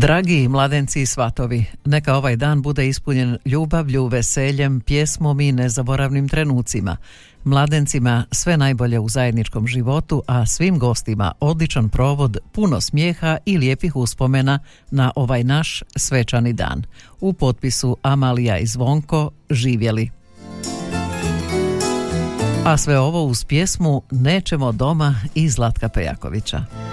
Dragi mladenci i svatovi, neka ovaj dan bude ispunjen ljubavlju, veseljem, pjesmom i nezaboravnim trenucima. Mladencima sve najbolje u zajedničkom životu, a svim gostima odličan provod, puno smijeha i lijepih uspomena na ovaj naš svečani dan. U potpisu Amalija i Zvonko, živjeli. A sve ovo uz pjesmu Nećemo doma i Zlatka Pejakovića.